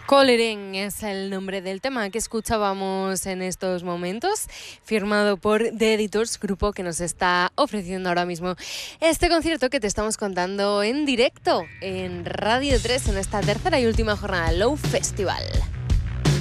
Coleren es el nombre del tema que escuchábamos en estos momentos, firmado por The Editors, grupo que nos está ofreciendo ahora mismo este concierto que te estamos contando en directo en Radio 3 en esta tercera y última jornada Low Festival.